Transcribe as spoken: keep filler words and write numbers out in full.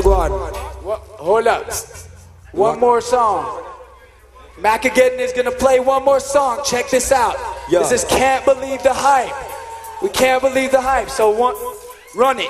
Wagwan. What? Hold up. One more song. Macageddon is gonna play one more song. Check this out. Yeah. This is Can't Believe the Hype. We can't believe the hype. So one, run it.